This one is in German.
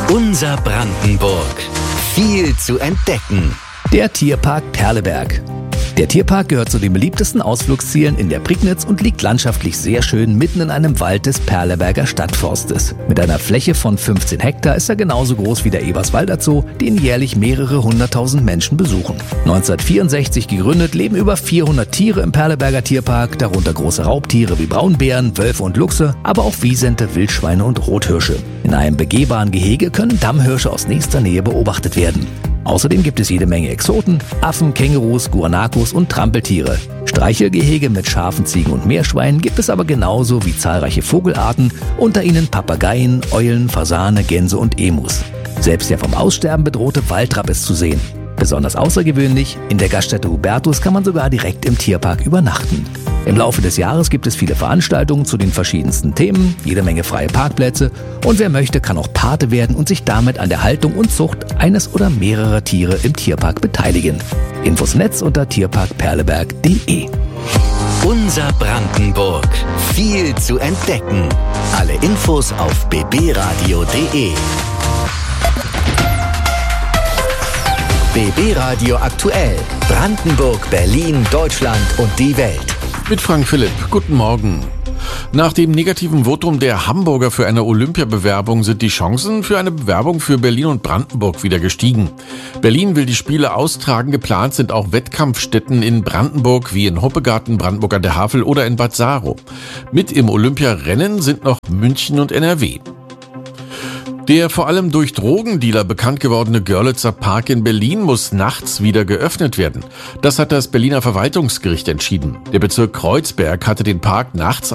Unser Brandenburg. Viel zu entdecken. Der Tierpark Perleberg. Der Tierpark gehört zu den beliebtesten Ausflugszielen in der Prignitz und liegt landschaftlich sehr schön mitten in einem Wald des Perleberger Stadtforstes. Mit einer Fläche von 15 Hektar ist er genauso groß wie der Eberswalder Zoo, den jährlich mehrere 100.000 Menschen besuchen. 1964 gegründet, leben über 400 Tiere im Perleberger Tierpark, darunter große Raubtiere wie Braunbären, Wölfe und Luchse, aber auch Wisente, Wildschweine und Rothirsche. In einem begehbaren Gehege können Dammhirsche aus nächster Nähe beobachtet werden. Außerdem gibt es jede Menge Exoten, Affen, Kängurus, Guanakos und Trampeltiere. Streichelgehege mit Schafen, Ziegen und Meerschweinen gibt es aber genauso wie zahlreiche Vogelarten, unter ihnen Papageien, Eulen, Fasane, Gänse und Emus. Selbst der vom Aussterben bedrohte Waldrapp ist zu sehen. Besonders außergewöhnlich, in der Gaststätte Hubertus kann man sogar direkt im Tierpark übernachten. Im Laufe des Jahres gibt es viele Veranstaltungen zu den verschiedensten Themen, jede Menge freie Parkplätze und wer möchte, kann auch Pate werden und sich damit an der Haltung und Zucht eines oder mehrerer Tiere im Tierpark beteiligen. Infos im Netz unter tierparkperleberg.de. Unser Brandenburg. Viel zu entdecken. Alle Infos auf bbradio.de. BB Radio aktuell. Brandenburg, Berlin, Deutschland und die Welt. Mit Frank Philipp. Guten Morgen. Nach dem negativen Votum der Hamburger für eine Olympiabewerbung sind die Chancen für eine Bewerbung für Berlin und Brandenburg wieder gestiegen. Berlin will die Spiele austragen. Geplant sind auch Wettkampfstätten in Brandenburg wie in Hoppegarten, Brandenburg an der Havel oder in Bad Saro. Mit im Olympiarennen sind noch München und NRW. Der vor allem durch Drogendealer bekannt gewordene Görlitzer Park in Berlin muss nachts wieder geöffnet werden. Das hat das Berliner Verwaltungsgericht entschieden. Der Bezirk Kreuzberg hatte den Park nachts